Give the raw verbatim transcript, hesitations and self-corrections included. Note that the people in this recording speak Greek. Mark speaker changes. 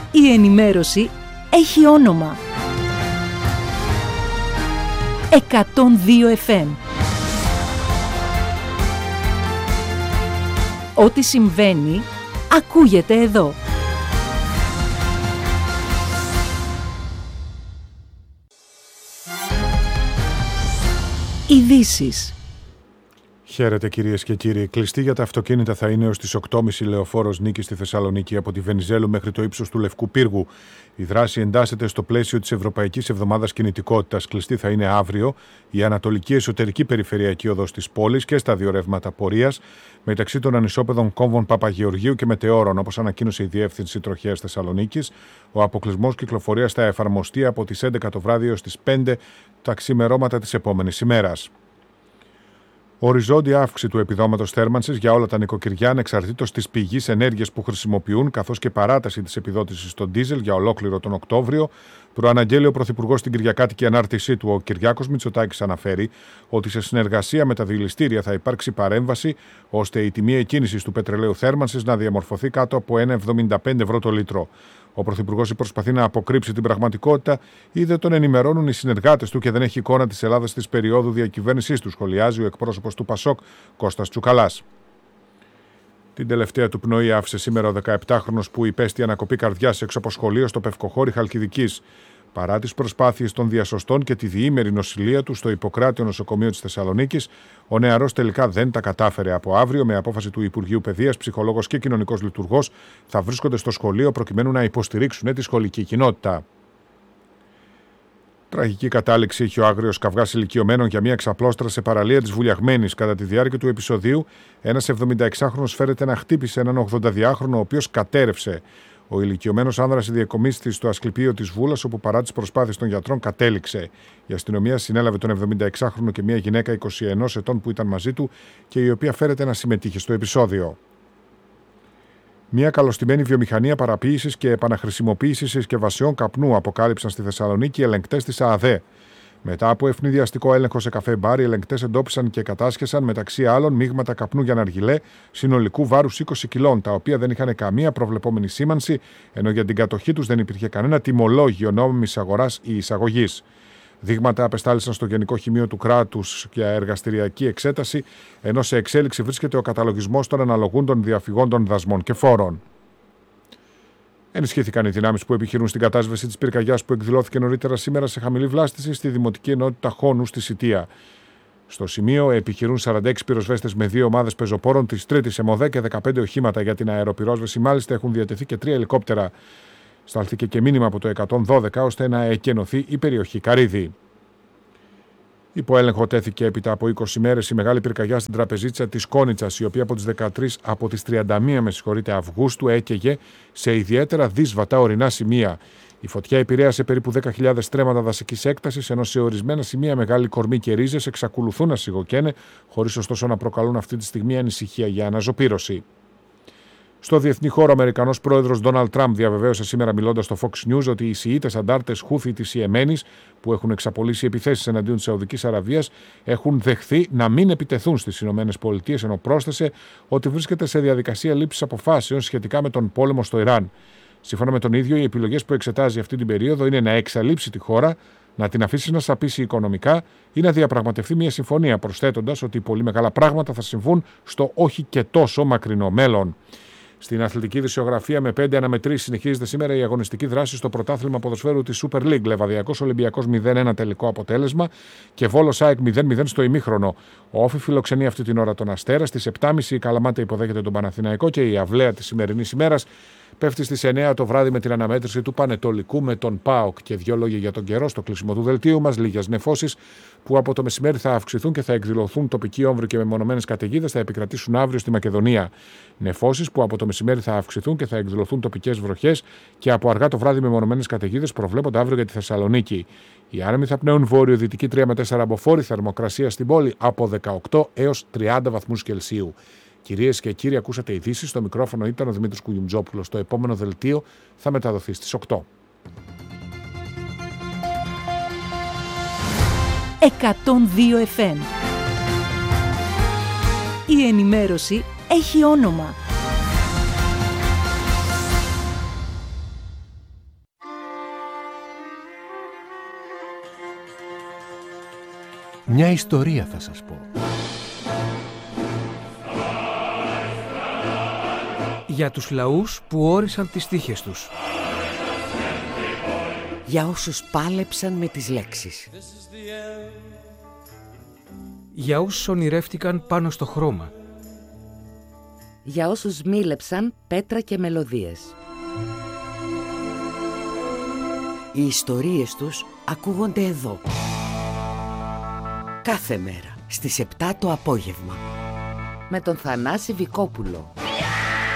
Speaker 1: Η ενημέρωση έχει όνομα. εκατόν δύο εφ εμ. Ό,τι συμβαίνει, ακούγεται εδώ. Ειδήσεις.
Speaker 2: Χαίρετε κυρίες και κύριοι. Κλειστή για τα αυτοκίνητα θα είναι ως τις οκτώ και μισή λεωφόρος Νίκη στη Θεσσαλονίκη από τη Βενιζέλου μέχρι το ύψος του Λευκού Πύργου. Η δράση εντάσσεται στο πλαίσιο της Ευρωπαϊκής Εβδομάδας Κινητικότητας. Κλειστή θα είναι αύριο η Ανατολική Εσωτερική Περιφερειακή Οδός της πόλης και στα δύο ρεύματα πορείας μεταξύ των ανισόπεδων κόμβων Παπαγεωργίου και Μετεώρων, όπως ανακοίνωσε η Διεύθυνση Τροχέας Θεσσαλονίκης. Ο αποκλεισμός κυκλοφορίας θα εφαρμοστεί από τις έντεκα το βράδυ έως τις πέντε τα ξημερώματα της επόμενης ημέρας. Οριζόντια αύξηση του επιδόματος θέρμανσης για όλα τα νοικοκυριά ανεξαρτήτως της πηγής ενέργειας που χρησιμοποιούν, καθώς και παράταση της επιδότησης στο ντίζελ για ολόκληρο τον Οκτώβριο, προαναγγέλει ο Πρωθυπουργός στην Κυριακάτικη ανάρτησή του. Ο Κυριάκος Μητσοτάκης αναφέρει ότι σε συνεργασία με τα δηληστήρια θα υπάρξει παρέμβαση ώστε η τιμή εκκίνησης του πετρελαίου θέρμανσης να διαμορφωθεί κάτω από ένα κόμμα εβδομήντα πέντε ευρώ το λίτρο. Ο Πρωθυπουργός προσπαθεί να αποκρύψει την πραγματικότητα ή δεν τον ενημερώνουν οι συνεργάτες του και δεν έχει εικόνα της Ελλάδας της περίοδου διακυβέρνησής του, σχολιάζει ο εκπρόσωπος του Πασόκ Κώστας Τσουκαλάς. Την τελευταία του πνοή άφησε σήμερα ο δεκαεπτάχρονος που υπέστη ανακοπή καρδιάς έξω από σχολείο στο Πευκοχώρι Χαλκιδικής. Παρά τις προσπάθειες των διασωστών και τη διήμερη νοσηλεία του στο Ιπποκράτιο νοσοκομείο της Θεσσαλονίκης, ο νεαρός τελικά δεν τα κατάφερε. Από αύριο, με απόφαση του Υπουργείου Παιδείας, ψυχολόγος και κοινωνικός λειτουργός θα βρίσκονται στο σχολείο προκειμένου να υποστηρίξουν τη σχολική κοινότητα. Τραγική κατάληξη είχε ο άγριος καυγάς ηλικιωμένων για μια ξαπλώστρα σε παραλία της Βουλιαγμένης. Κατά τη διάρκεια του επεισοδίου, ένας εβδομηνταεξάχρονος φέρεται να χτύπησε έναν ογδονταδυάχρονο, ο οποίος κατέρευσε. Ο ηλικιωμένος άνδρας διεκομίστη στο Ασκληπείο της Βούλας, όπου παρά τις προσπάθειες των γιατρών κατέληξε. Η αστυνομία συνέλαβε τον εβδομηνταεξάχρονο και μια γυναίκα είκοσι ενός ετών που ήταν μαζί του και η οποία φέρεται να συμμετείχε στο επεισόδιο. Μια καλωστημένη βιομηχανία παραποίησης και επαναχρησιμοποίησης συσκευασιών καπνού αποκάλυψαν στη Θεσσαλονίκη οι ελεγκτές της ΑΔΕ. Μετά από ευνηδιαστικό έλεγχο σε καφέ μπάρ, οι ελεγκτές εντόπισαν και κατάσχεσαν μεταξύ άλλων μείγματα καπνού για ναργιλέ συνολικού βάρους είκοσι κιλών, τα οποία δεν είχαν καμία προβλεπόμενη σήμανση, ενώ για την κατοχή τους δεν υπήρχε κανένα τιμολόγιο νόμιμης αγοράς ή εισαγωγής. Δείγματα απεστάλησαν στο Γενικό Χημείο του Κράτους για εργαστηριακή εξέταση, ενώ σε εξέλιξη βρίσκεται ο καταλογισμός των αναλογούντων διαφυγόντων δασμών και φόρων. Ενισχύθηκαν οι δυνάμεις που επιχειρούν στην κατάσβεση της πυρκαγιάς που εκδηλώθηκε νωρίτερα σήμερα σε χαμηλή βλάστηση στη Δημοτική Ενότητα Χόνου στη Σιτία. Στο σημείο επιχειρούν σαράντα έξι πυροσβέστες με δύο ομάδες πεζοπόρων της τρίτης ΕΜΟΔΕ και δεκαπέντε οχήματα για την αεροπυρόσβεση. Μάλιστα έχουν διατεθεί και τρία ελικόπτερα. Στάλθηκε και μήνυμα από το εκατόν δώδεκα ώστε να εκενωθεί η περιοχή Καρύδη. Υπό έλεγχο τέθηκε έπειτα από είκοσι μέρες η μεγάλη πυρκαγιά στην τραπεζίτσα της Κόνιτσας, η οποία από τις δεκατρείς από τις τριάντα μία με συγχωρείτε, Αυγούστου έκαιγε σε ιδιαίτερα δύσβατα ορεινά σημεία. Η φωτιά επηρέασε περίπου δέκα χιλιάδες στρέμματα δασικής έκτασης, ενώ σε ορισμένα σημεία μεγάλη κορμί και ρίζες εξακολουθούν να σιγοκαίνε, χωρίς ωστόσο να προκαλούν αυτή τη στιγμή ανησυχία για αναζωπήρωση. Στο διεθνή χώρο, ο Αμερικανός πρόεδρος Ντόναλντ Τραμπ διαβεβαίωσε σήμερα, μιλώντας στο Fox News, ότι οι Σιήτες αντάρτες Χούθι της Ιεμένης, που έχουν εξαπολύσει επιθέσεις εναντίον της Σαουδικής Αραβίας, έχουν δεχθεί να μην επιτεθούν στις Ηνωμένες Πολιτείες, ενώ πρόσθεσε ότι βρίσκεται σε διαδικασία λήψης αποφάσεων σχετικά με τον πόλεμο στο Ιράν. Σύμφωνα με τον ίδιο, οι επιλογές που εξετάζει αυτή την περίοδο είναι να εξαλείψει τη χώρα, να την αφήσει να σαπίσει οικονομικά ή να διαπραγματευτεί μια συμφωνία, προσθέτοντας ότι πολύ μεγάλα πράγματα θα συμβούν στο όχι και τόσο μακρινό μέλλον. Στην αθλητική δισιογραφία με πέντε αναμετρήσεις συνεχίζεται σήμερα η αγωνιστική δράση στο πρωτάθλημα ποδοσφαίρου της Super League. Λεβαδιακός Ολυμπιακός μηδέν ένα τελικό αποτέλεσμα και Βόλος ΑΕΚ μηδέν μηδέν στο ημίχρονο. Ο Όφη φιλοξενεί αυτή την ώρα τον Αστέρα. Στις επτά και μισή η Καλαμάτα υποδέχεται τον Παναθηναϊκό και η αυλαία της σημερινής ημέρας πέφτει στις εννιά το βράδυ με την αναμέτρηση του Πανετολικού με τον ΠΑΟΚ. Και δύο λόγια για τον καιρό στο κλείσιμο του δελτίου μας. Λίγες νεφώσεις που από το μεσημέρι θα αυξηθούν και θα εκδηλωθούν τοπικοί όμβροι και μεμονωμένες καταιγίδες θα επικρατήσουν αύριο στη Μακεδονία. Νεφώσεις που από το μεσημέρι θα αυξηθούν και θα εκδηλωθούν τοπικές βροχές και από αργά το βράδυ μεμονωμένες καταιγίδες προβλέπονται αύριο για τη Θεσσαλονίκη. Οι άνεμοι θα πνέουν βόρειο-δυτική τρία με τέσσερα μποφόρ, θερμοκρασία στην πόλη από δεκαοκτώ έως τριάντα βαθμούς Κελσίου. Κυρίες και κύριοι, ακούσατε ειδήσεις. Στο μικρόφωνο ήταν ο Δημήτρης Κουγιουμτζόπουλος. Το επόμενο δελτίο θα μεταδοθεί στις οκτώ.
Speaker 1: εκατόν δύο εφ εμ. Η ενημέρωση έχει όνομα.
Speaker 3: Μια ιστορία θα σας πω.
Speaker 4: Για τους λαούς που όρισαν τις τύχες τους.
Speaker 5: Για όσους πάλεψαν με τις λέξεις.
Speaker 4: Για όσους ονειρεύτηκαν πάνω στο χρώμα.
Speaker 5: Για όσους μίλεψαν πέτρα και μελωδίες. Οι ιστορίες τους ακούγονται εδώ. Κάθε μέρα στις επτά το απόγευμα. Με τον Θανάση Βικόπουλο.